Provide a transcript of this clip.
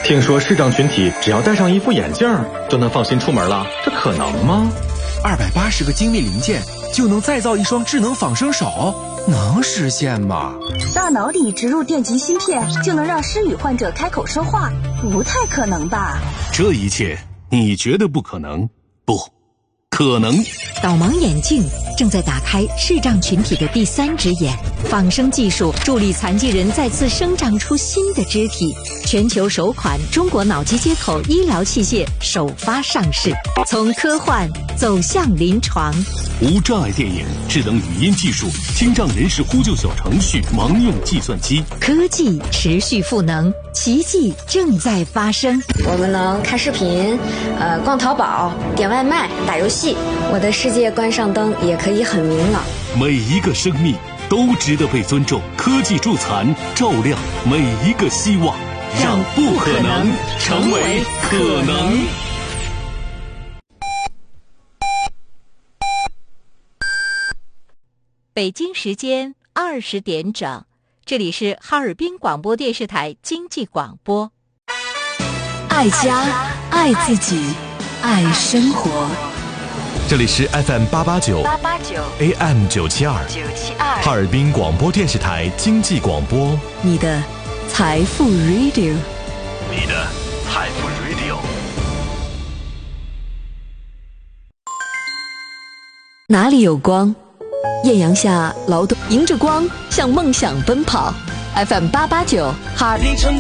听说视障群体只要戴上一副眼镜就能放心出门了，这可能吗 ？280个精密零件就能再造一双智能仿生手，能实现吗？ 大脑里植入电极芯片就能让失语患者开口说话，不太可能吧？ 这一切你觉得不可能？不可能。 导盲眼镜正在打开视障群体的第3只眼，仿生技术助力残疾人再次生长出新的肢体。全球首款中国脑机接口医疗器械首发上市，从科幻走向临床。 无障碍电影、智能语音技术、听障人士呼救小程序、盲用计算机， 科技持续赋能，奇迹正在发生。 我们能看视频，逛淘宝、点外卖、打游戏，我的世界关上灯也可以很明朗。 每一个生命都值得被尊重，科技助残，照亮每一个希望，让不可能成为可能。 北京时间20点整，这里是哈尔滨广播电视台经济广播。 爱家，爱自己，爱生活。 这里是 FM889 AM972 哈尔滨广播电视台经济广播， 你的财富 Radio， 你的财富 Radio。 哪里有光，艳阳下劳动迎着光向梦想奔跑。FM889 哈尔滨